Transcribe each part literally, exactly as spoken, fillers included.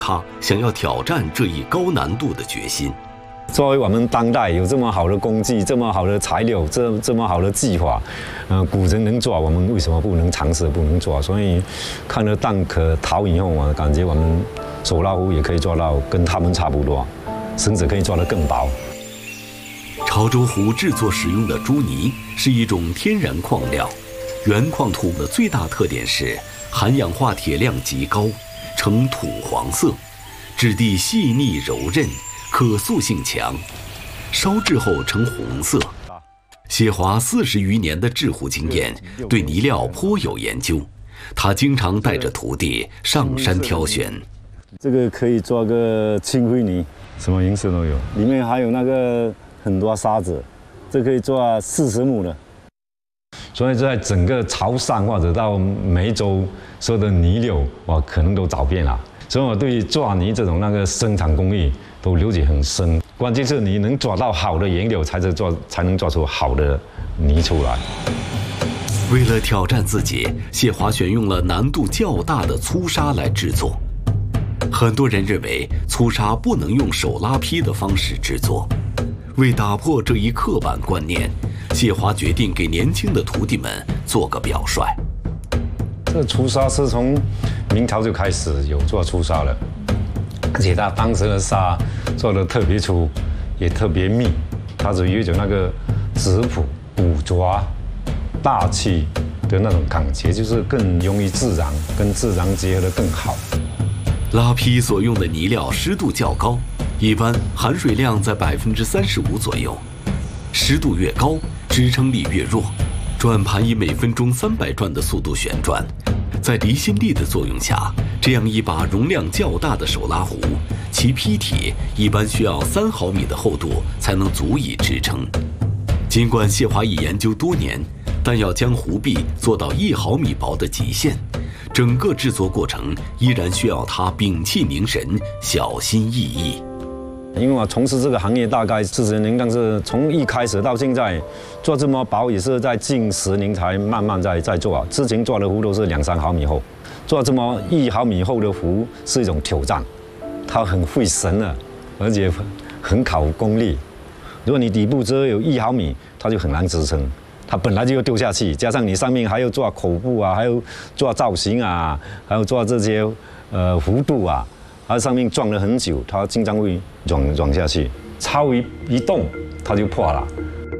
他想要挑战这一高难度的决心。 作为我们当代有这么好的工具、这么好的材料、这这么好的技法，呃，古人能做，我们为什么不能尝试、不能做？所以看了蛋壳陶以后，我感觉我们手拉壶也可以做到跟他们差不多，甚至可以做得更薄。 潮州壶制作使用的朱泥是一种天然矿料，原矿土的最大特点是含氧化铁量极高，呈土黄色，质地细腻柔韧。 可塑性强，烧制后呈红色。谢华四十余年的制壶经验，对泥料颇有研究。他经常带着徒弟上山挑选。 这个可以做个青灰泥，什么颜色都有。里面还有那个很多沙子，这可以做四十亩的。所以在整个潮汕或者到梅州，所有的泥料我可能都找遍了。所以我对做泥这种那个生产工艺。 都了解很深，关键是你能抓到好的原料，才能做才能做出好的泥出来。 为了挑战自己，谢华选用了难度较大的粗砂来制作。很多人认为粗砂不能用手拉坯的方式制作。为打破这一刻板观念，谢华决定给年轻的徒弟们做个表率。 这粗砂是从明朝就开始有做粗砂了。 而且它当时的砂做的特别粗，也特别密，它是有种那个质朴、古拙、大气的那种感觉，就是更容易自然，跟自然结合的更好。 拉坯所用的泥料湿度较高，一般含水量在百分之三十五左右，湿度越高，支撑力越弱，转盘以每分钟三百转的速度旋转。 在离心力的作用下，这样一把容量较大的手拉壶，其坯体一般需要三毫米的厚度才能足以支撑。尽管谢华已研究多年，但要将壶壁做到一毫米薄的极限，整个制作过程依然需要他屏气凝神、小心翼翼。 因为我从事这个行业大概四十年，但是从一开始到现在，做这么薄也是在近十年才慢慢在在做。之前做的壶都是两三毫米厚，做这么一毫米厚的壶是一种挑战，它很费神的，而且很考功力。如果你底部只有一毫米，它就很难支撑，它本来就要掉下去，加上你上面还要做口部啊，还要做造型啊，还要做这些呃弧度啊。 它上面撞了很久，它经常会软软下去，超一一动它就破了。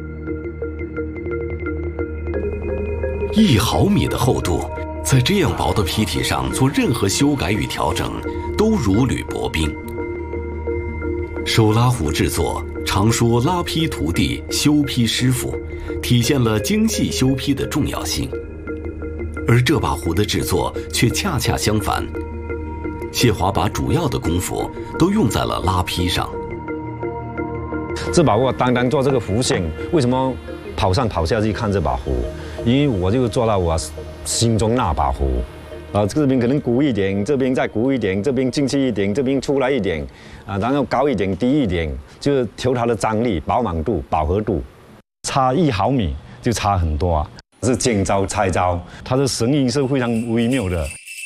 一毫米的厚度，在这样薄的坯体上做任何修改与调整，都如履薄冰。手拉壶制作常说拉坯徒弟，修坯师傅，体现了精细修坯的重要性。而这把壶的制作却恰恰相反。 谢华把主要的功夫都用在了拉坯上。 这把我单单做这个弧线，为什么跑上跑下去看这把壶？因为我就做到我心中那把壶。啊，这边可能鼓一点，这边再鼓一点，这边进去一点，这边出来一点，啊，然后高一点，低一点，就是调它的张力、饱满度、饱和度，差一毫米就差很多啊。是见招拆招，它的神韵是非常微妙的。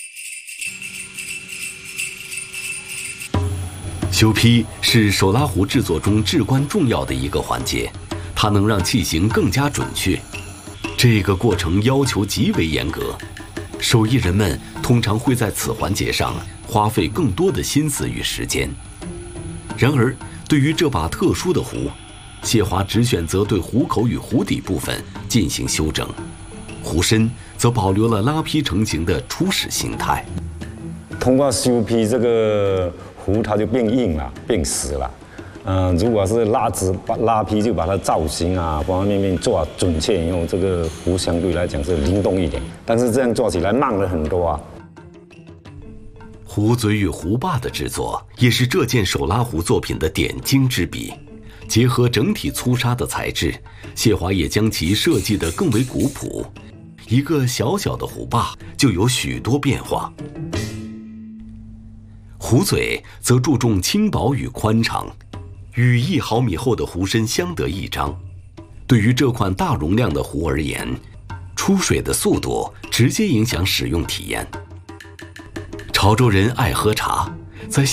修坯是手拉壶制作中至关重要的一个环节，它能让器型更加准确。这个过程要求极为严格，手艺人们通常会在此环节上花费更多的心思与时间。然而，对于这把特殊的壶，谢华只选择对壶口与壶底部分进行修整，壶身则保留了拉坯成型的初始形态。 通过修坯这个。 壶它就变硬了，变死了。嗯、呃，如果是拉直拉坯，就把它造型啊方方面面做准确以后，这个壶相对来讲是灵动一点。但是这样做起来慢了很多啊。 壶嘴与壶把的制作也是这件手拉壶作品的点睛之笔。结合整体粗砂的材质，谢华也将其设计得更为古朴。一个小小的壶把就有许多变化。 壶嘴则注重轻薄与宽敞，与一毫米厚的壶身相得益彰。对于这款大容量的壶而言，出水的速度直接影响使用体验。潮州人爱喝茶，在